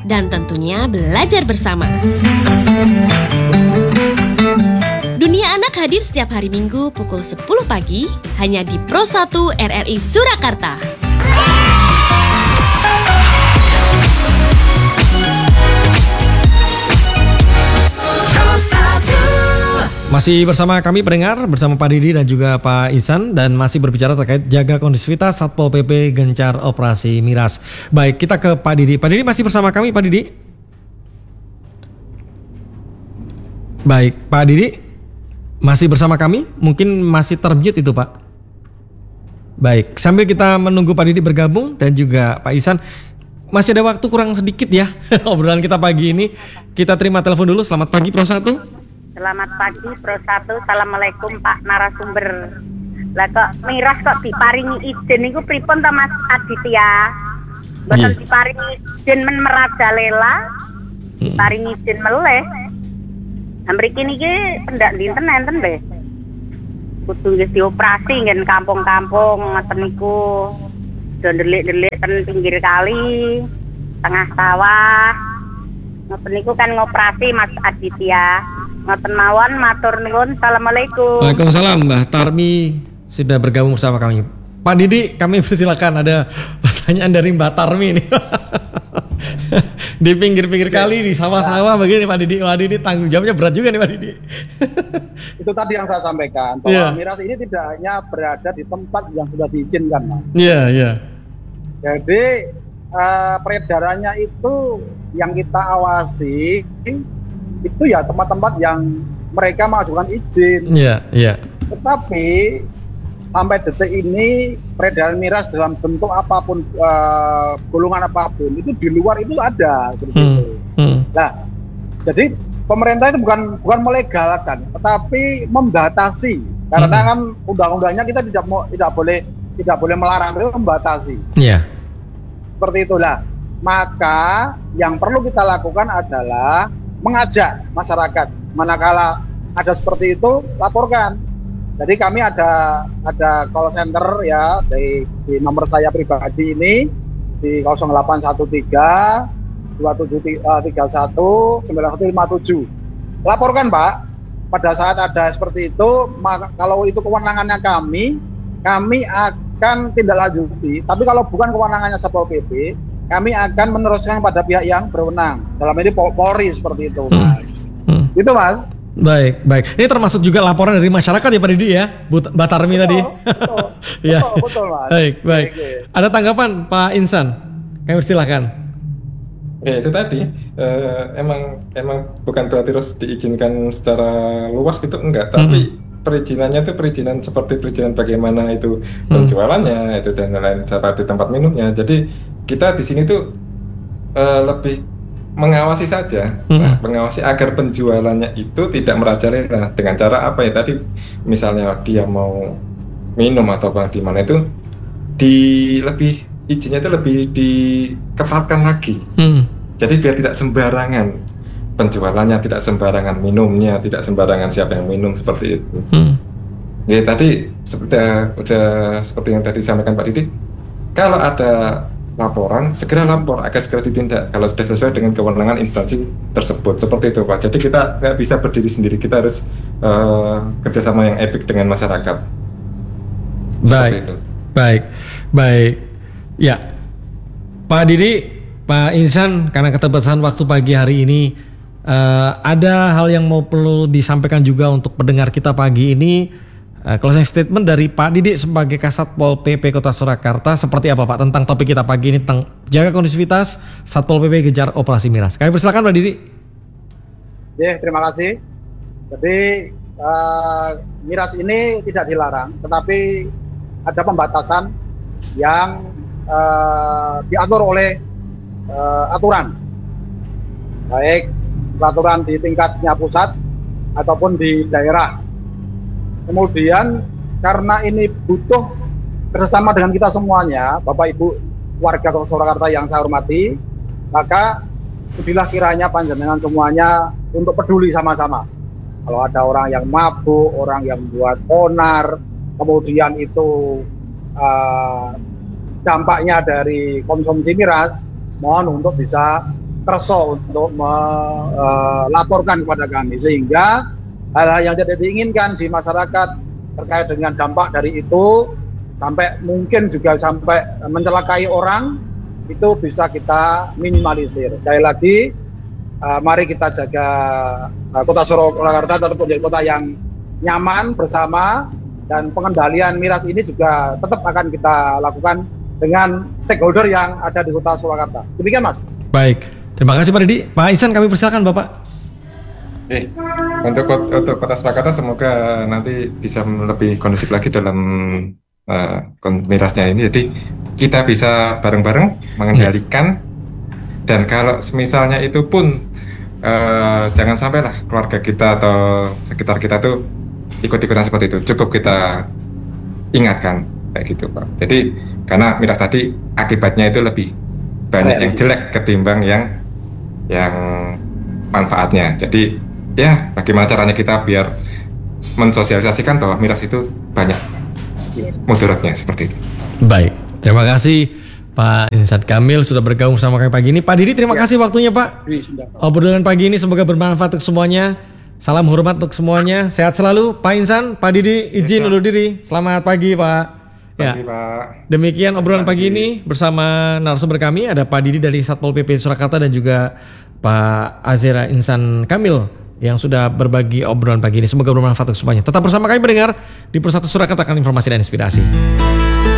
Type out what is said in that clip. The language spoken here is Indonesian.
dan tentunya belajar bersama. Dunia Anak hadir setiap hari Minggu pukul 10 pagi hanya di Pro 1 RRI Surakarta. Masih bersama kami pendengar, bersama Pak Didi dan juga Pak Ihsan, dan masih berbicara terkait jaga kondusivitas Satpol PP gencar operasi miras. Baik, kita ke Pak Didi. Pak Didi masih bersama kami, Pak Didi? Baik, Pak Didi masih bersama kami? Mungkin masih termute itu, Pak. Baik, sambil kita menunggu Pak Didi bergabung dan juga Pak Ihsan, masih ada waktu kurang sedikit ya obrolan kita pagi ini. Kita terima telepon dulu. Selamat pagi Pro 1. Selamat pagi Pro 1, Assalamualaikum Pak narasumber. Lah kok miras kok diparingi izin niku pripun ta Mas Aditya? Mboten diparingi izin men merajalela. Diparingi izin meleh. Mriki niki pendak dinten enten nggih. Kudu nggih dioperasi ngen kampung-kampung ngoten niku. Do ndelik-ndelik ten pinggir kali, tengah sawah. Ngoten niku kan ngoperasi Mas Aditya. Ngoten mawon, matur nuwun. Assalamualaikum. Waalaikumsalam. Mbah Tarmi sudah bergabung bersama kami. Pak Didi, kami persilakan, ada pertanyaan dari Mbak Tarmi nih. Di pinggir-pinggir kali, di sawah-sawah begini Pak Didi. Wah, Didi tanggung jawabnya berat juga nih Pak Didi. Itu tadi yang saya sampaikan, bahwa miras ini tidak hanya berada di tempat yang sudah diizinkan, Mas. Iya. Jadi peredarannya itu yang kita awasi itu ya tempat-tempat yang mereka mengajukan izin. Iya. Tetapi sampai detik ini peredaran miras dalam bentuk apapun, golongan apapun itu di luar itu ada seperti itu. Nah, jadi pemerintah itu bukan melegalkan, tetapi membatasi. Karena kan undang-undangnya kita tidak boleh melarang, tapi membatasi. Iya. Seperti itulah. Maka yang perlu kita lakukan adalah mengajak masyarakat, manakala ada seperti itu laporkan. Jadi kami ada call center ya di nomor saya pribadi ini di 0813 2731 9157. Laporkan Pak. Pada saat ada seperti itu, maka kalau itu kewenangannya kami akan tindak lanjuti. Tapi kalau bukan kewenangannya Satpol PP, kami akan meneruskan pada pihak yang berwenang. Dalam ini Polri seperti itu, Mas. Itu, Mas. Baik. Ini termasuk juga laporan dari masyarakat ya Pak Didi ya, Mbak Tarmi tadi. Betul, Mas. Baik. Ada tanggapan Pak Ihsan? Kami persilahkan. Ya itu tadi, emang bukan berarti harus diizinkan secara luas gitu, enggak. Tapi perizinannya itu perizinan seperti perizinan bagaimana itu penjualannya itu dan lain-lain seperti tempat minumnya. Jadi kita di sini tuh lebih mengawasi saja, mengawasi agar penjualannya itu tidak merajalela dengan cara apa ya tadi, misalnya dia mau minum atau apa di mana itu izinnya itu lebih diketatkan lagi. Jadi biar tidak sembarangan penjualannya, tidak sembarangan minumnya, tidak sembarangan siapa yang minum seperti itu. Ya tadi seperti yang tadi disampaikan Pak Didi, kalau ada laporan segera lapor agar segera ditindak kalau sudah sesuai dengan kewenangan instansi tersebut, seperti itu Pak. Jadi kita nggak bisa berdiri sendiri, kita harus kerjasama yang epic dengan masyarakat. Baik. Ya, Pak Didi, Pak Ihsan, karena keterbatasan waktu pagi hari ini, ada hal yang perlu disampaikan juga untuk pendengar kita pagi ini. Closing statement dari Pak Didi sebagai Kasatpol PP Kota Surakarta seperti apa Pak tentang topik kita pagi ini tentang jaga kondusivitas Satpol PP gencar operasi miras. Kami persilakan Pak Didi. Ya, terima kasih. Jadi miras ini tidak dilarang, tetapi ada pembatasan yang diatur oleh aturan, baik peraturan di tingkatnya pusat ataupun di daerah. Kemudian karena ini butuh kerjasama dengan kita semuanya, Bapak Ibu warga Kota Surakarta yang saya hormati, maka jadilah kiranya panjenengan semuanya untuk peduli sama-sama. Kalau ada orang yang mabuk, orang yang buat onar, kemudian itu dampaknya dari konsumsi miras, mohon untuk bisa kerso untuk melaporkan kepada kami, sehingga hal-hal yang tidak diinginkan di masyarakat terkait dengan dampak dari itu sampai mungkin juga sampai mencelakai orang itu bisa kita minimalisir. Sekali lagi, mari kita jaga Kota Surakarta tetap menjadi kota yang nyaman bersama, dan pengendalian miras ini juga tetap akan kita lakukan dengan stakeholder yang ada di Kota Surakarta. Demikian, Mas. Baik, terima kasih Pak Didi. Pak Ihsan, kami persilakan Bapak. Untuk Kota Surakarta semoga nanti bisa lebih kondusif lagi dalam mirasnya ini. Jadi kita bisa bareng-bareng mengendalikan, dan kalau misalnya itu pun jangan sampailah keluarga kita atau sekitar kita tuh ikut-ikutan seperti itu. Cukup kita ingatkan kayak gitu, Pak. Jadi karena miras tadi akibatnya itu lebih banyak yang jelek ketimbang yang manfaatnya. Jadi ya bagaimana caranya kita biar mensosialisasikan bahwa miras itu banyak mudaratnya seperti itu. Baik, terima kasih Pak Ihsan Kamil sudah bergabung sama kami pagi ini. Pak Didi, terima kasih waktunya Pak. Obrolan pagi ini semoga bermanfaat untuk semuanya. Salam hormat untuk semuanya. Sehat selalu Pak Ihsan, Pak Didi, izin undur diri. Selamat pagi Pak. Pagi, Pak. Demikian obrolan pagi ini bersama narasumber kami, ada Pak Didi dari Satpol PP Surakarta dan juga Pak Azera Ihsan Kamil yang sudah berbagi obrolan pagi ini. Semoga bermanfaat untuk semuanya. Tetap bersama kami mendengar di Persatu Surakarta akan informasi dan inspirasi.